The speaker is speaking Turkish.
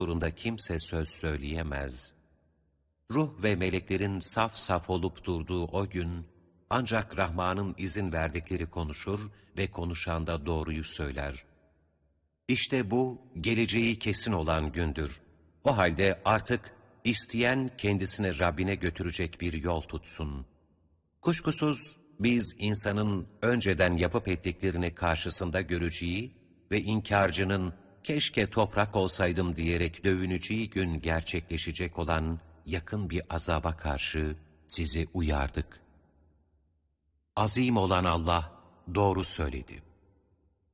huzurunda kimse söz söyleyemez. Ruh ve meleklerin saf saf olup durduğu o gün, ancak Rahman'ın izin verdikleri konuşur ve konuşan da doğruyu söyler. İşte bu, geleceği kesin olan gündür. O halde artık isteyen kendisini Rabbine götürecek bir yol tutsun. Kuşkusuz biz insanın önceden yapıp ettiklerini karşısında göreceği ve inkarcının keşke toprak olsaydım diyerek dövüneceği gün gerçekleşecek olan yakın bir azaba karşı sizi uyardık. Azim olan Allah doğru söyledi.